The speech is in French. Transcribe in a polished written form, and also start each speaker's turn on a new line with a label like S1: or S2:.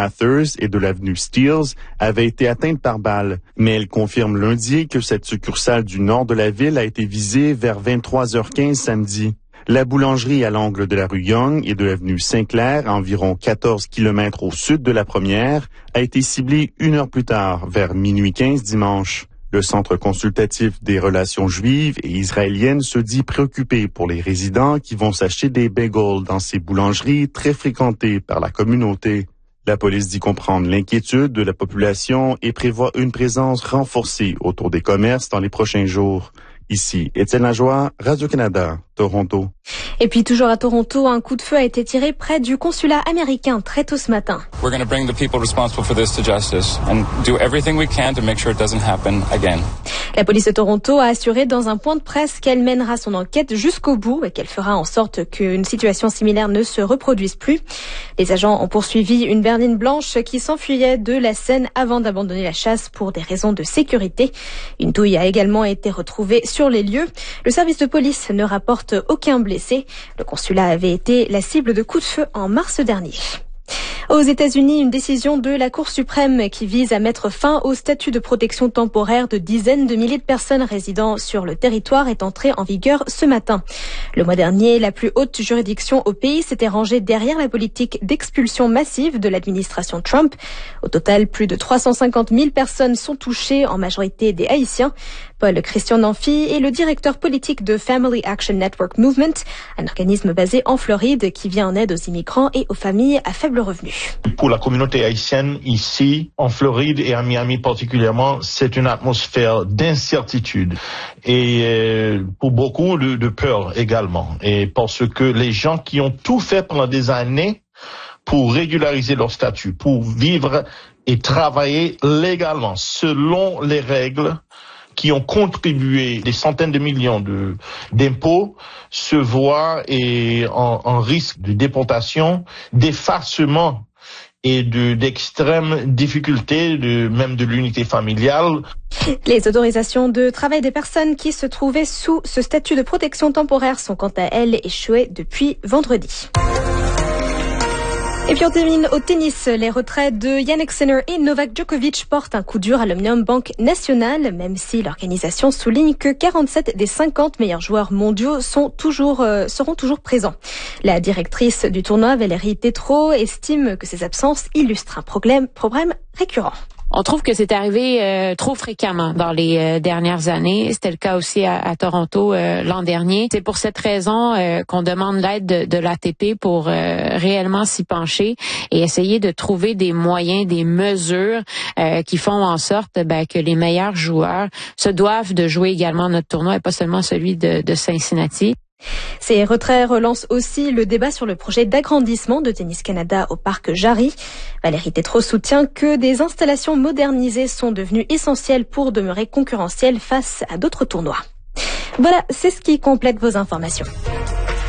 S1: Bathurst et de l'avenue Steeles avait été atteinte par balle. Mais elle confirme lundi que cette succursale du nord de la ville a été visée vers 23h15 samedi. La boulangerie à l'angle de la rue Young et de l'avenue Saint-Clair, à environ 14 km au sud de la première, a été ciblée 1 heure plus tard, vers minuit 15 dimanche. Le Centre consultatif des relations juives et israéliennes se dit préoccupé pour les résidents qui vont s'acheter des bagels dans ces boulangeries très fréquentées par la communauté. La police dit comprendre l'inquiétude de la population et prévoit une présence renforcée autour des commerces dans les prochains jours. Ici, Étienne Lajoie, Radio-Canada, Toronto.
S2: Et puis toujours à Toronto, un coup de feu a été tiré près du consulat américain très tôt ce matin.
S3: We're going to bring the people responsible for this to justice and do everything we can to make sure it doesn't happen again.
S2: La police de Toronto a assuré dans un point de presse qu'elle mènera son enquête jusqu'au bout et qu'elle fera en sorte qu'une situation similaire ne se reproduise plus. Les agents ont poursuivi une berline blanche qui s'enfuyait de la scène avant d'abandonner la chasse pour des raisons de sécurité. Une douille a également été retrouvée sur les lieux. Le service de police ne rapporte aucun blessé. Le consulat avait été la cible de coups de feu en mars dernier. Aux États-Unis, une décision de la Cour suprême qui vise à mettre fin au statut de protection temporaire de dizaines de milliers de personnes résidant sur le territoire est entrée en vigueur ce matin. Le mois dernier, la plus haute juridiction au pays s'était rangée derrière la politique d'expulsion massive de l'administration Trump. Au total, plus de 350 000 personnes sont touchées, en majorité des Haïtiens. Paul Christian Nanfi est le directeur politique de Family Action Network Movement, un organisme basé en Floride qui vient en aide aux immigrants et aux familles à faible revenu.
S4: Pour la communauté haïtienne ici, en Floride et à Miami particulièrement, c'est une atmosphère d'incertitude et pour beaucoup de peur également. Et parce que les gens qui ont tout fait pendant des années pour régulariser leur statut, pour vivre et travailler légalement selon les règles qui ont contribué des centaines de millions d'impôts, se voient en risque de déportation, d'effacement et d'extrêmes difficultés, même de l'unité familiale.
S2: Les autorisations de travail des personnes qui se trouvaient sous ce statut de protection temporaire sont quant à elles échouées depuis vendredi. Et puis on termine au tennis. Les retraits de Jannik Sinner et Novak Djokovic portent un coup dur à l'Omnium Bank National, même si l'organisation souligne que 47 des 50 meilleurs joueurs mondiaux seront toujours présents. La directrice du tournoi, Valérie Tétrault, estime que ces absences illustrent un problème récurrent.
S5: On trouve que c'est arrivé trop fréquemment dans les dernières années. C'était le cas aussi à Toronto l'an dernier. C'est pour cette raison qu'on demande l'aide de l'ATP pour réellement s'y pencher et essayer de trouver des moyens, des mesures qui font en sorte que les meilleurs joueurs se doivent de jouer également notre tournoi et pas seulement celui de Cincinnati.
S2: Ces retraits relancent aussi le débat sur le projet d'agrandissement de Tennis Canada au parc Jarry. Valérie Tétrault soutient que des installations modernisées sont devenues essentielles pour demeurer concurrentielles face à d'autres tournois. Voilà, c'est ce qui complète vos informations.